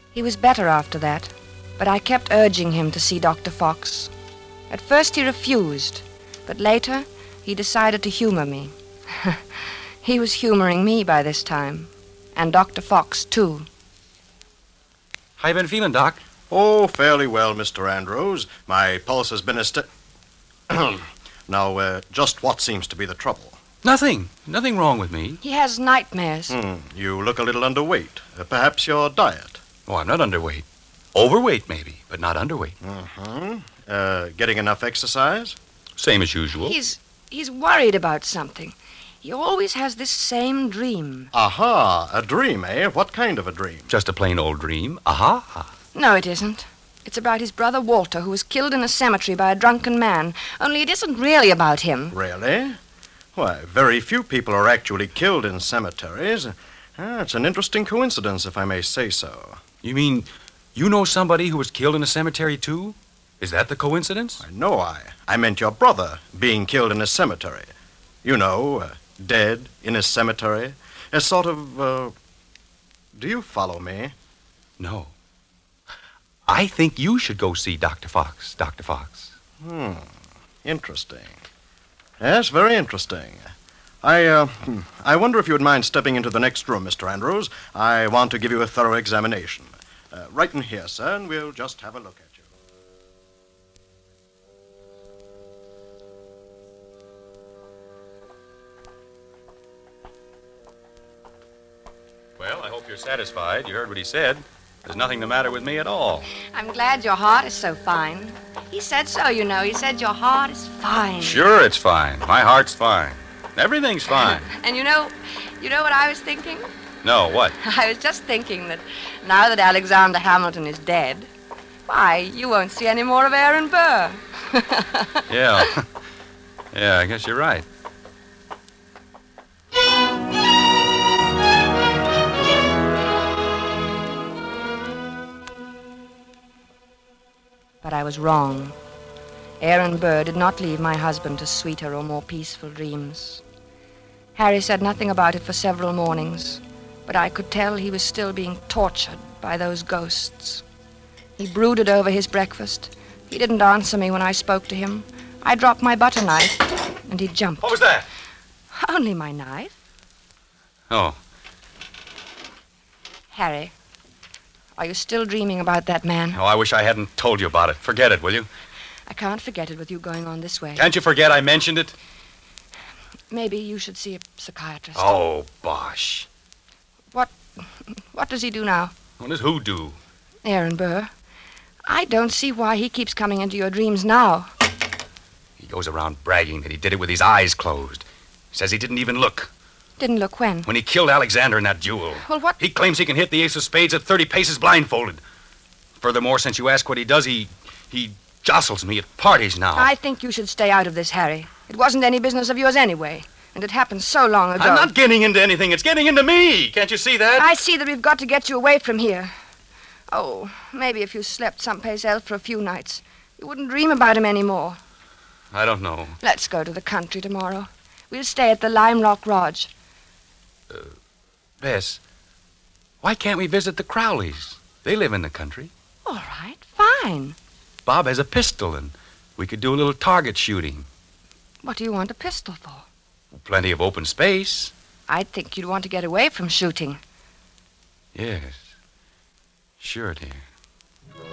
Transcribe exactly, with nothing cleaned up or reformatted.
He was better after that, but I kept urging him to see Doctor Fox. At first he refused, but later he decided to humor me. He was humoring me by this time, and Doctor Fox, too. How you been feeling, Doc? Oh, fairly well, Mister Andrews. My pulse has been a st... Now, uh, just what seems to be the trouble? Nothing. Nothing wrong with me. He has nightmares. Hmm. You look a little underweight. Uh, perhaps your diet. Oh, I'm not underweight. Overweight, maybe, but not underweight. Mm-hmm. Uh, getting enough exercise? Same as usual. He's, he's worried about something. He always has this same dream. Aha, a dream, eh? What kind of a dream? Just a plain old dream. Aha. No, it isn't. It's about his brother Walter, who was killed in a cemetery by a drunken man. Only it isn't really about him. Really? Why, very few people are actually killed in cemeteries. Ah, it's an interesting coincidence, if I may say so. You mean you know somebody who was killed in a cemetery, too? Is that the coincidence? I know I. I meant your brother being killed in a cemetery. You know, uh, dead in a cemetery. A sort of, uh... Do you follow me? No. I think you should go see Doctor Fox, Doctor Fox. Hmm. Interesting. Yes, very interesting. I, uh, hmm, I wonder if you would mind stepping into the next room, Mister Andrews. I want to give you a thorough examination. Uh, right in here, sir, and we'll just have a look at you. Well, I hope you're satisfied. You heard what he said. There's nothing the matter with me at all. I'm glad your heart is so fine. He said so, you know. He said your heart is fine. Sure, it's fine. My heart's fine. Everything's fine. And you know, you know what I was thinking? No, what? I was just thinking that now that Alexander Hamilton is dead, why, you won't see any more of Aaron Burr. Yeah. Yeah, I guess you're right. But I was wrong. Aaron Burr did not leave my husband to sweeter or more peaceful dreams. Harry said nothing about it for several mornings, but I could tell he was still being tortured by those ghosts. He brooded over his breakfast. He didn't answer me when I spoke to him. I dropped my butter knife, and he jumped. What was that? Only my knife. Oh. Harry, are you still dreaming about that man? Oh, I wish I hadn't told you about it. Forget it, will you? I can't forget it with you going on this way. Can't you forget I mentioned it? Maybe you should see a psychiatrist. Oh, bosh. What, what does he do now? What does who do? Aaron Burr. I don't see why he keeps coming into your dreams now. He goes around bragging that he did it with his eyes closed. He says he didn't even look. Didn't look when? When he killed Alexander in that duel. Well, what? He claims he can hit the ace of spades at thirty paces blindfolded. Furthermore, since you ask what he does, he... he jostles me at parties now. I think you should stay out of this, Harry. It wasn't any business of yours anyway. And it happened so long ago. I'm not getting into anything. It's getting into me. Can't you see that? I see that we've got to get you away from here. Oh, maybe if you slept someplace else for a few nights, you wouldn't dream about him anymore. I don't know. Let's go to the country tomorrow. We'll stay at the Lime Rock Lodge. Uh, Bess, why can't we visit the Crowleys? They live in the country. All right, fine. Bob has a pistol, and we could do a little target shooting. What do you want a pistol for? Plenty of open space. I'd think you'd want to get away from shooting. Yes. Sure, dear.